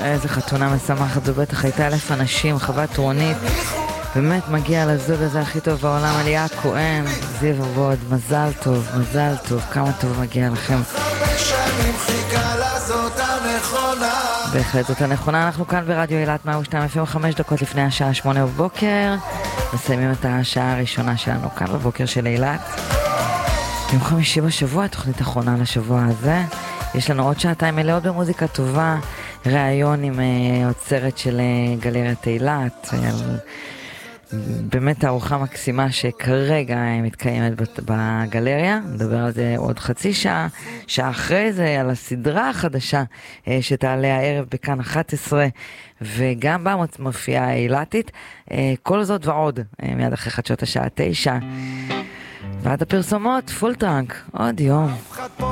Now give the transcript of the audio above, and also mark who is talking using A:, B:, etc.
A: איזה חתונה משמחת, זו בטח הייתה 1,000 אנשים, חוות רונית. באמת מגיע לזוג הזה הכי טוב בעולם, אליה כהן, זיו עבוד, מזל טוב, מזל טוב, כמה טוב מגיע לכם. בהחלט זאת הנכונה, אנחנו כאן ברדיו אילת 102 FM, 5 דקות לפני השעה 8 בבוקר, מסיימים את השעה הראשונה שלנו כאן בבוקר של אילת. יום חמישי בשבוע, תוכנית אחרונה לשבוע הזה. יש לנו עוד שעתיים מלאות במוזיקה טובה, ראיון עם אוצרת של גלריית אילת, באמת תערוכה מקסימה שכרגע מתקיימת בגלריה. נדבר על זה עוד חצי שעה. שעה אחרי זה על הסדרה החדשה שתעלה הערב בכאן 11 וגם בה מופיעה אילתית. כל זאת ועוד מיד אחרי חדשות השעה 9 ועד הפרסומות. פול טראנק עוד יום.